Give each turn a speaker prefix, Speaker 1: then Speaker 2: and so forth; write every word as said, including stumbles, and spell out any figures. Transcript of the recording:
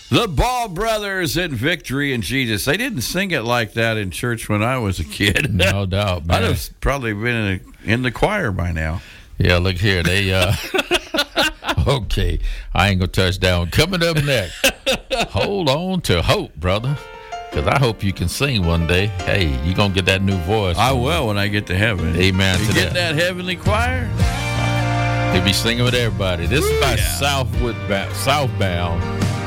Speaker 1: The Ball Brothers in Victory in Jesus. They didn't sing it like that in church when I was a kid.
Speaker 2: No doubt, man.
Speaker 1: I'd have probably been in, a, in the choir by now.
Speaker 2: Yeah, look here. They, uh, okay, I ain't going to touch that one. Coming up next, hold on to hope, brother, because I hope you can sing one day. Hey, you're going to get that new voice.
Speaker 1: I will when I get to heaven.
Speaker 2: Amen
Speaker 1: you
Speaker 2: to
Speaker 1: get
Speaker 2: that.
Speaker 1: that heavenly choir?
Speaker 2: They'll be singing with everybody. This is by
Speaker 1: yeah.
Speaker 2: Southwood, Southbound.